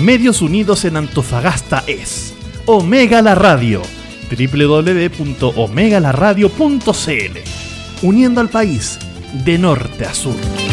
Medios unidos en Antofagasta es Omega la Radio, www.omegalaradio.cl, uniendo al país de norte a sur.